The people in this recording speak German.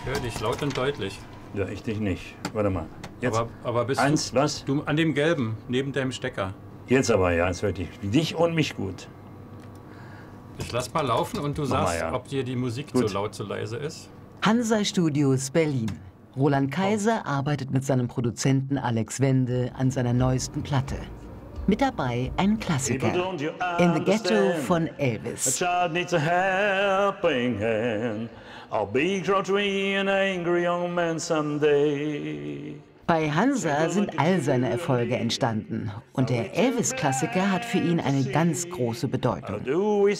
höre dich laut und deutlich. Ja, ich dich nicht. Warte mal. Jetzt. Aber bist eins, was? Du an dem Gelben, neben deinem Stecker. Jetzt aber, ja, jetzt hört dich und mich gut. Ich lass mal laufen und du Mach sagst, mal, ja. ob dir die Musik Gut. zu laut, zu leise ist. Hansa Studios Berlin. Roland Kaiser arbeitet mit seinem Produzenten Alex Wende an seiner neuesten Platte. Mit dabei ein Klassiker, In the Ghetto von Elvis. A child needs a helping hand. I'll be tree an angry young man someday. Bei Hansa sind all seine Erfolge entstanden und der Elvis-Klassiker hat für ihn eine ganz große Bedeutung. Do we